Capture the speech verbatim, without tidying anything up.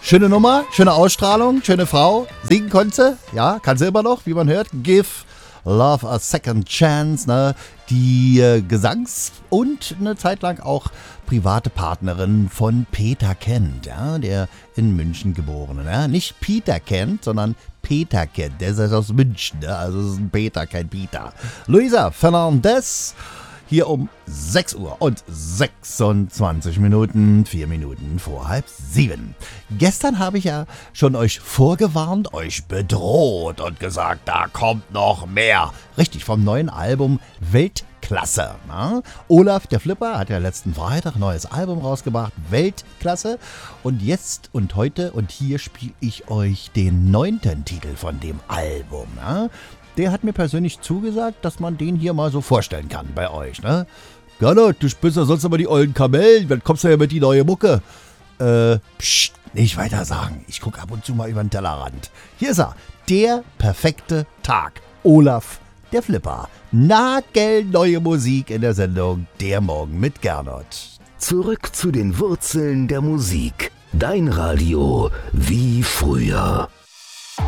Schöne Nummer, schöne Ausstrahlung, schöne Frau. Singen konnte sie, ja, kann sie immer noch, wie man hört. Give Love a Second Chance, ne? Die äh, Gesangs- und eine Zeit lang auch private Partnerin von Peter Kent, ja, der in München geborene. Ja? Nicht Peter Kent, sondern Peter Kent, der ist aus München, ne? Also es ist ein Peter, kein Peter. Luisa Fernandez. Hier um sechs Uhr und sechsundzwanzig Minuten, vier Minuten vor halb sieben. Gestern habe ich ja schon euch vorgewarnt, euch bedroht und gesagt, da kommt noch mehr. Richtig, vom neuen Album Weltklasse. Na? Olaf, der Flipper, hat ja letzten Freitag ein neues Album rausgebracht, Weltklasse. Und jetzt und heute und hier spiele ich euch den neunten Titel von dem Album. Na? Der hat mir persönlich zugesagt, dass man den hier mal so vorstellen kann bei euch, ne? Gernot, du spielst ja sonst immer die ollen Kamellen, wann kommst du ja mit die neue Mucke? Äh, pst, nicht weiter sagen. Ich gucke ab und zu mal über den Tellerrand. Hier ist er, der perfekte Tag. Olaf, der Flipper. Nagelneue Musik in der Sendung Der Morgen mit Gernot. Zurück zu den Wurzeln der Musik. Dein Radio wie früher.